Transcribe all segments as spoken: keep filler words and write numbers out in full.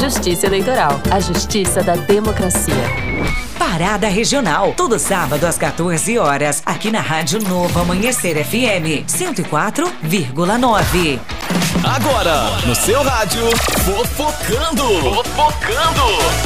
Justiça Eleitoral, a justiça da democracia. Parada Regional, todo sábado às quatorze horas, aqui na Rádio Novo Amanhecer F M, cento e quatro vírgula nove. Agora, no seu rádio, Fofocando. Fofocando.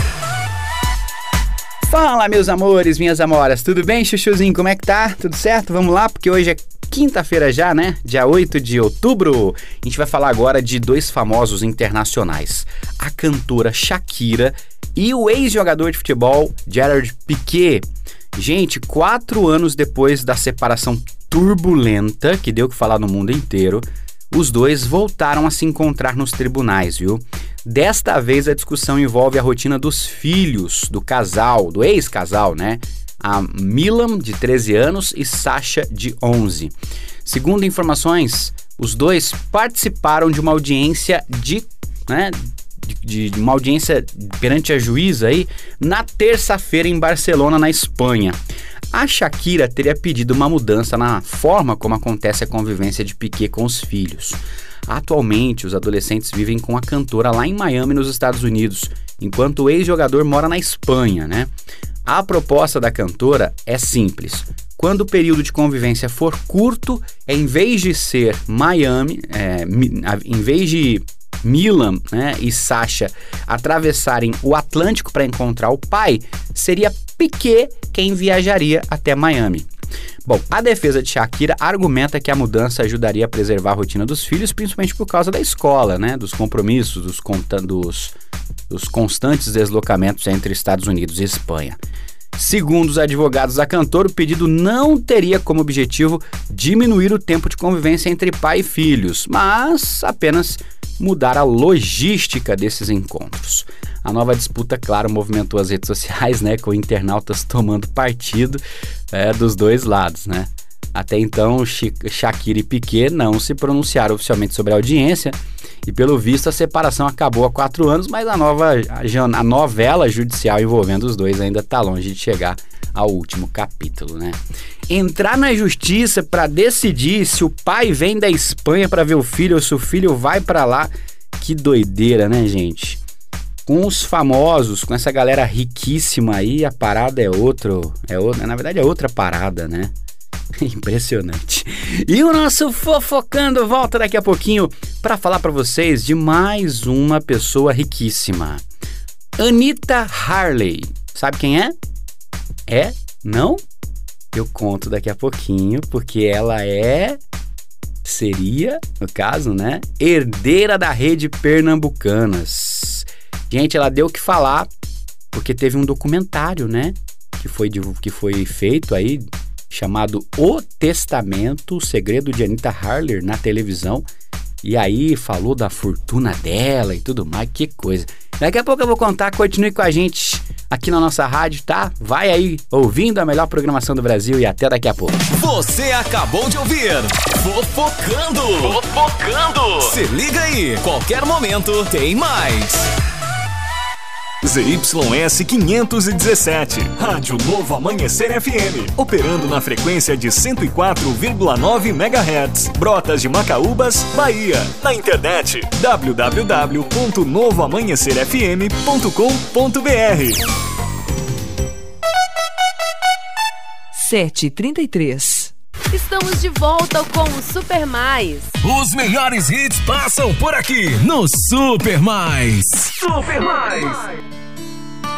Fala, meus amores, minhas amoras, tudo bem, chuchuzinho? Como é que tá? Tudo certo? Vamos lá, porque hoje é quinta-feira já, né? Dia oito de outubro. A gente vai falar agora de dois famosos internacionais. A cantora Shakira e o ex-jogador de futebol Gerard Piqué. Gente, quatro anos depois da separação turbulenta, que deu o que falar no mundo inteiro, os dois voltaram a se encontrar nos tribunais, viu? Desta vez a discussão envolve a rotina dos filhos do casal, do ex-casal, né? A Milam, de treze anos, e Sasha, de onze. Segundo informações, os dois participaram de uma audiência de, né, de, de uma audiência perante a juíza aí na terça-feira em Barcelona, na Espanha. A Shakira teria pedido uma mudança na forma como acontece a convivência de Piqué com os filhos. Atualmente, os adolescentes vivem com a cantora lá em Miami, nos Estados Unidos, enquanto o ex-jogador mora na Espanha, né? A proposta da cantora é simples. Quando o período de convivência for curto, em vez de ser Miami, é, em vez de Milam, né, e Sasha atravessarem o Atlântico para encontrar o pai, seria Piqué quem viajaria até Miami. Bom, a defesa de Shakira argumenta que a mudança ajudaria a preservar a rotina dos filhos, principalmente por causa da escola, né, dos compromissos, dos, dos, dos constantes deslocamentos entre Estados Unidos e Espanha. Segundo os advogados da cantora, o pedido não teria como objetivo diminuir o tempo de convivência entre pai e filhos, mas apenas mudar a logística desses encontros. A nova disputa, claro, movimentou as redes sociais, né, com internautas tomando partido é, dos dois lados, né? Até então, Shakira e Piqué não se pronunciaram oficialmente sobre a audiência e, pelo visto, a separação acabou há quatro anos, mas a, nova, a, a novela judicial envolvendo os dois ainda está longe de chegar ao último capítulo, né? Entrar na justiça para decidir se o pai vem da Espanha para ver o filho ou se o filho vai para lá, que doideira, né, gente? Com os famosos, com essa galera riquíssima aí, a parada é outro, é outra, na verdade é outra parada, né? Impressionante. E o nosso Fofocando volta daqui a pouquinho para falar para vocês de mais uma pessoa riquíssima. Anitta Harley. Sabe quem é? É? Não? Eu conto daqui a pouquinho, porque ela é... seria, no caso, né? Herdeira da Rede Pernambucanas. Gente, ela deu o que falar, porque teve um documentário, né? Que foi, que foi feito aí, chamado O Testamento, o Segredo de Anitta Harley, na televisão. E aí falou da fortuna dela e tudo mais, que coisa. Daqui a pouco eu vou contar, continue com a gente aqui na nossa rádio, tá? Vai aí, ouvindo a melhor programação do Brasil e até daqui a pouco. Você acabou de ouvir Fofocando. Fofocando. Se liga aí, qualquer momento tem mais. Z Y S quinhentos e dezessete, Rádio Novo Amanhecer F M, operando na frequência de cento e quatro vírgula nove megahertz, Brotas de Macaúbas, Bahia. Na internet, w w w ponto novo amanhecer f m ponto com ponto b r. sete e trinta e três. Estamos de volta com o Super Mais. Os melhores hits passam por aqui no Super Mais. Super Mais.